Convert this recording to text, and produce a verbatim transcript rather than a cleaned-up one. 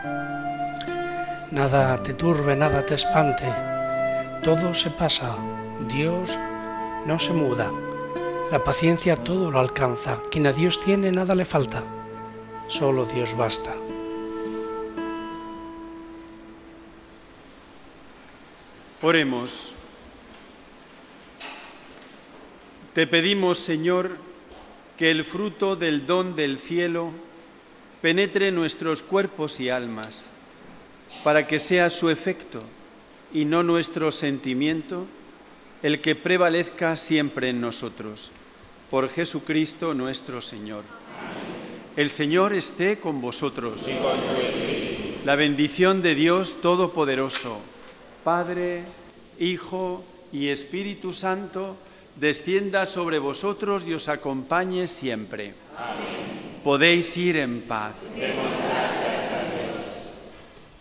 Nada te turbe, nada te espante, todo se pasa, Dios no se muda, la paciencia todo lo alcanza, quien a Dios tiene nada le falta, solo Dios basta. Oremos. Te pedimos, Señor, que el fruto del don del cielo penetre nuestros cuerpos y almas, para que sea su efecto y no nuestro sentimiento el que prevalezca siempre en nosotros. Por Jesucristo nuestro Señor. Amén. El Señor esté con vosotros. Y con tu espíritu. La bendición de Dios Todopoderoso, Padre, Hijo y Espíritu Santo, descienda sobre vosotros y os acompañe siempre. Amén. Podéis ir en paz.